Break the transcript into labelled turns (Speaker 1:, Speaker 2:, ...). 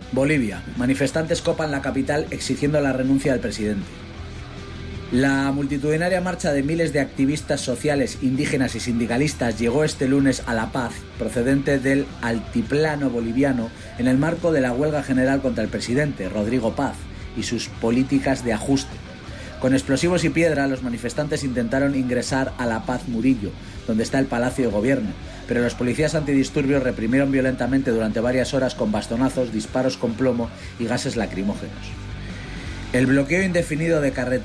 Speaker 1: Bolivia. Manifestantes copan la capital exigiendo la renuncia del presidente. La multitudinaria marcha de miles de activistas sociales, indígenas y sindicalistas llegó este lunes a La Paz, procedente del altiplano boliviano, en el marco de la huelga general contra el presidente, Rodrigo Paz, y sus políticas de ajuste. Con explosivos y piedra, los manifestantes intentaron ingresar a La Paz Murillo, donde está el Palacio de Gobierno, pero los policías antidisturbios reprimieron violentamente durante varias horas con bastonazos, disparos con plomo y gases lacrimógenos. El bloqueo indefinido de carreteras